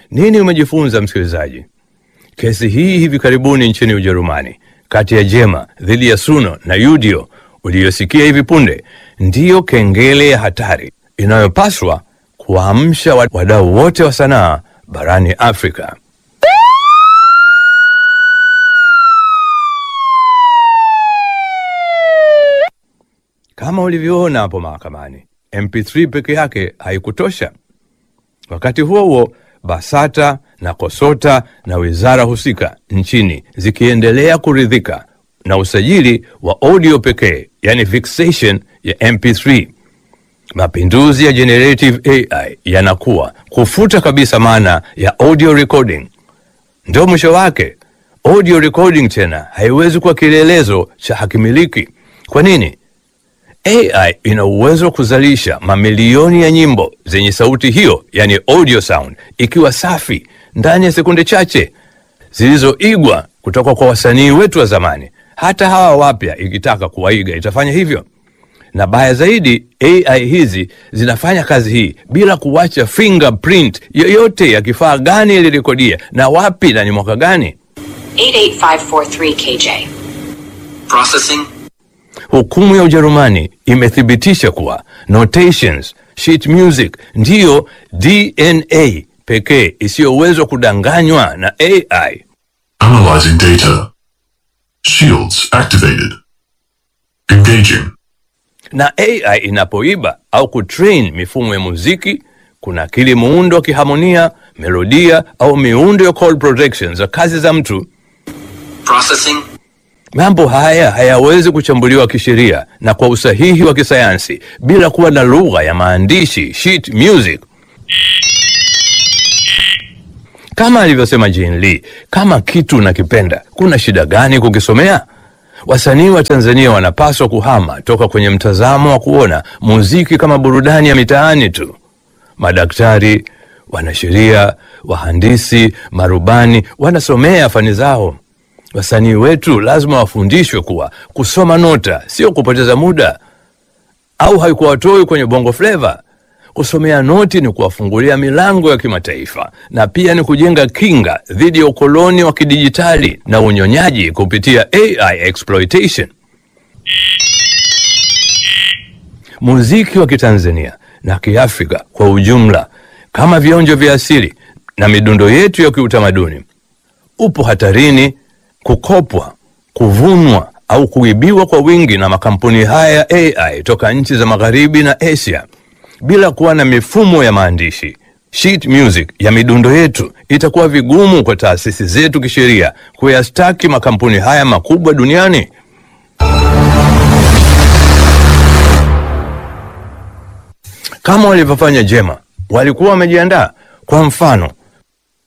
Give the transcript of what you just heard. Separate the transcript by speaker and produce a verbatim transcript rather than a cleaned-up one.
Speaker 1: Nini umejifunza msikilizaji? Kesi hii hivi karibuni nchini Ujerumani kati ya Jema dhidi ya Suno na Udio uliyosikia hivi punde ndiyo kengele ya hatari inayopaswa kuamsha wadau wote wa sanaa barani Afrika. Kama ulivyoona hapo mahakamani, M P three peke yake haikutosha. Wakati huo huo, BASATA na KOSOTA na wizara husika nchini zikiendelea kuridhika na usajili wa audio pekee, yani fixation ya M P three. Mapinduzi ya generative A I yanakuwa kufuta kabisa maana ya audio recording. Ndio mwisho wake. Audio recording tena haiwezi kuwa kielelezo cha hakimiliki. Kwa nini? A I ina uwezo kuzalisha mamilioni ya nyimbo zenye sauti hiyo, yani audio sound, ikiwa safi ndani ya sekunde chache, zilizoigwa kutoka kwa wasanii wetu wa zamani. Hata hawa wapya ikitaka kuwaiga itafanya hivyo. Na baya zaidi, A I hizi zinafanya kazi hii bila kuwacha fingerprint yoyote ya kifaa gani ilirekodia na wapi na ni mwaka gani.
Speaker 2: eight eight five four three K J.
Speaker 3: Processing.
Speaker 1: Hukumu ya Ujerumani imethibitisha kuwa notations, sheet music ndiyo D N A pekee isiyowezwa kudanganywa na A I.
Speaker 4: Analyzing data. Shields activated. Engaging.
Speaker 1: Na A I inapoiba au kutrain mifumo ya muziki, kuna kile muundo wa kiharmonia, melodia au miundo ya chord projections za kazi za mtu.
Speaker 3: Processing.
Speaker 1: Mambo haya hayawezi kuchambuliwa kisheria na kwa usahihi wa kisayansi bila kuwa na lugha ya maandishi, sheet music. Kama alivyosema Jane Lee, kama kitu unakipenda, kuna shida gani kukisomea? Wasanii wa Tanzania wanapaswa kuhama toka kwenye mtazamo wa kuona muziki kama burudani ya mitaani tu. Madaktari, wanasheria, wahandisi, marubani wanasomea fani zao. Wasanii wetu lazima wafundishwe kuwa kusoma nota sio kupoteza muda, au haikuwatoi kwenye bongo flavor. Kusomea noti ni kuwafungulia milango ya kimataifa, na pia ni kujenga kinga dhidi ya ukoloni wa kidijitali na unyonyaji kupitia A I exploitation. Muziki wa Kitanzania na Kiafrika kwa ujumla, kama vionjo vya asili na midundo yetu ya kiutamaduni, upo hatarini kukopwa, kuvunwa au kuibiwa kwa wingi na makampuni haya ya A I toka nchi za Magharibi na Asia. Bila kuwa na mifumo ya maandishi, sheet music ya midundo yetu, itakuwa vigumu kwa taasisi zetu kisheria kuyastaki makampuni haya makubwa duniani. Kama walivyofanya Jema, walikuwa wamejiandaa. Kwa mfano,